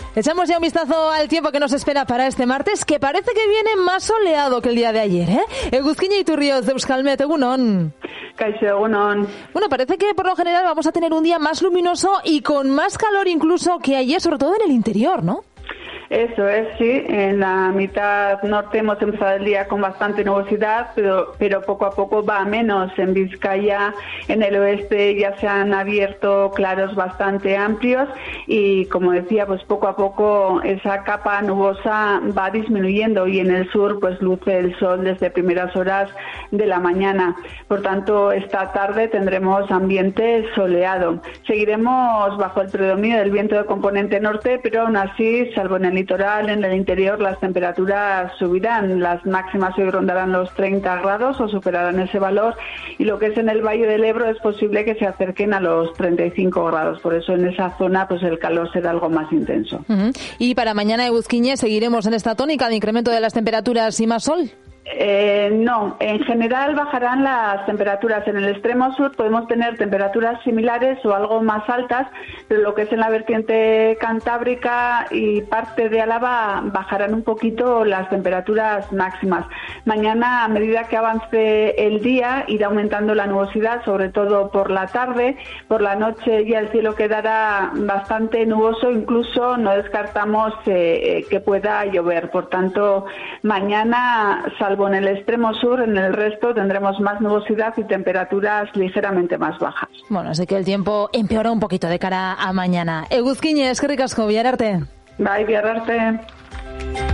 Echamos ya un vistazo al tiempo que nos espera para este martes, que parece que viene más soleado que el día de ayer, ¿eh? Eguzkiña Iturrioz de Euskalmet, egunon. Kaixo, egunon. Bueno, parece que por lo general vamos a tener un día más luminoso y con más calor incluso que ayer, sobre todo en el interior, ¿no? Eso es, sí. En la mitad norte hemos empezado el día con bastante nubosidad, pero poco a poco va a menos. En Vizcaya, en el oeste, ya se han abierto claros bastante amplios y, como decía, pues poco a poco esa capa nubosa va disminuyendo y en el sur pues luce el sol desde primeras horas de la mañana. Por tanto, esta tarde tendremos ambiente soleado. Seguiremos bajo el predominio del viento de componente norte, pero aún así, salvo en el litoral, en el interior, las temperaturas subirán. Las máximas hoy rondarán los 30 grados o superarán ese valor, y lo que es en el Valle del Ebro es posible que se acerquen a los 35 grados. Por eso en esa zona pues el calor será algo más intenso. Y para mañana, Eguzkiña, ¿seguiremos en esta tónica de incremento de las temperaturas y más sol? No, en general bajarán las temperaturas. En el extremo sur podemos tener temperaturas similares o algo más altas, pero lo que es en la vertiente cantábrica y parte de Álava bajarán un poquito las temperaturas máximas. Mañana, a medida que avance el día, irá aumentando la nubosidad, sobre todo por la tarde. Por la noche ya el cielo quedará bastante nuboso, incluso no descartamos que pueda llover. Por tanto, mañana, salvo en el extremo sur, en el resto tendremos más nubosidad y temperaturas ligeramente más bajas. Bueno, así que el tiempo empeora un poquito de cara a mañana. Eguzkiña, eskerrik asko, bihar arte. Bai, bihar arte.